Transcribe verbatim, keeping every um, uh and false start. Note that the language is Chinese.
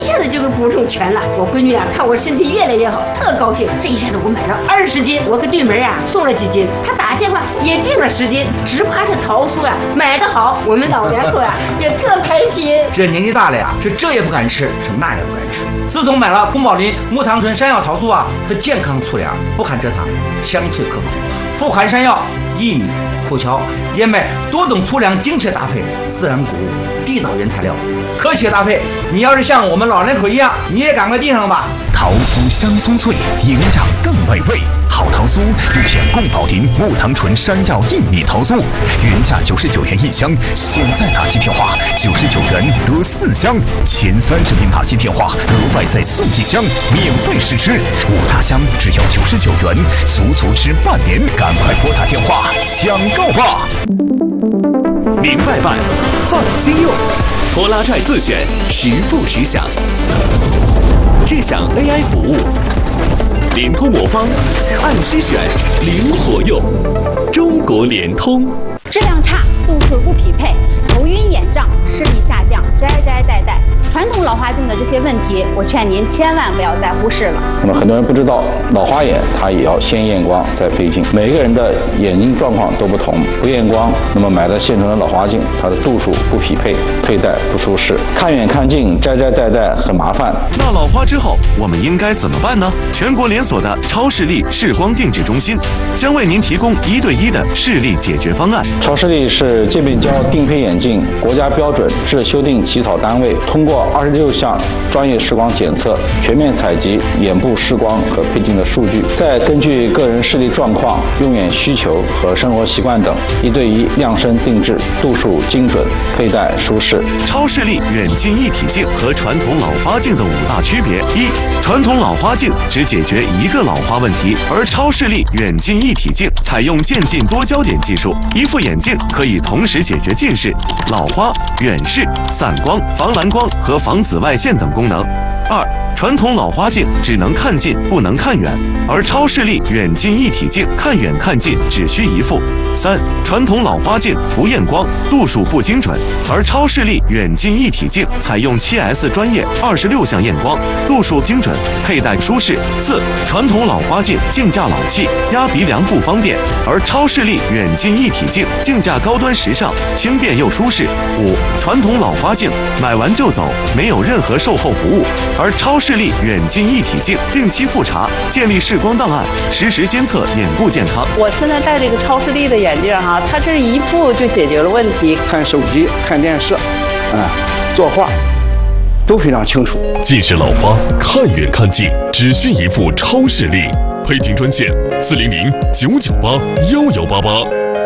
一下子就给补充全了。我闺女啊，看我身体越来越好，特高兴。这一下子我买了二十斤，我给对门啊送了几斤，她打电话也订了十斤，只怕这桃酥呀买得好，我们老两口呀也特开心。 这年纪大了呀，是这也不敢吃，是那也不敢吃。自从买了宫保林木糖醇山药桃酥啊，它健康粗粮，不含蔗糖，香脆可口，富含山药、薏米、苦荞、燕麦多种粗粮精确搭配，自然谷物，地道原材料，科学搭配。你要是像我们老两口一样，你也赶快订上吧。 桃酥香松脆，营养更美味。好桃酥就选宫保林木糖醇山药薏米桃酥，原价九十九元一箱，现在打进电话九十九元得四箱，前三十名打进电话额外再送一箱，免费试吃，五大箱只要九十九元，足足吃半年，赶快拨打电话抢购吧！ 明白办，放心用，拖拉拽自选，实付实享，智享 A I 服务。联通魔方，按需选，灵活用。中国联通。 质量差，度数不匹配，头晕眼胀，视力下降，摘摘戴戴，传统老花镜的这些问题，我劝您千万不要再忽视了。 那么很多人不知道，老花眼它也要先验光再配镜，每个人的眼睛状况都不同，不验光，那么买的现成的老花镜，它的度数不匹配，佩戴不舒适，看远看近，摘摘戴戴很麻烦。 那老花之后，我们应该怎么办呢？全国连锁的超视力视光定制中心将为您提供一对一的视力解决方案。 超视力是界面胶定配眼镜国家标准制修订起草单位，通过二十六项专业视光检测，全面采集眼部视光和配镜的数据，再根据个人视力状况、用眼需求和生活习惯等，一对一量身定制，度数精准，佩戴舒适。 超视力远近一体镜和传统老花镜的五大区别：一、传统老花镜只解决一个老花问题，而超视力远近一体镜采用渐进多焦点技术，一副眼镜可以同时解决近视、老花、远视、散光、防蓝光和防紫外线等功能。二、传统老花镜只能看近不能看远，而超视力远近一体镜看远看近只需一副。三、传统老花镜不验光，度数不精准，而超视力远近一体镜采用 七 S 专业二十六项验光，度数精准，佩戴舒适。四、传统老花镜镜架老气，压鼻梁不方便，而超视力远近一体镜镜架高端时尚，轻便又舒适。五、传统老花镜买完就走，没有任何售后服务，而超视力远近一体镜定期复查，建立视光档案，实时监测眼部健康。 我现在戴这个超视力的眼镜哈、啊，它这一副就解决了问题。 看手机、看电视，啊，作画都非常清楚。 近视老花看远看近只需一副超视力，配镜专线四零零九九八幺幺八八。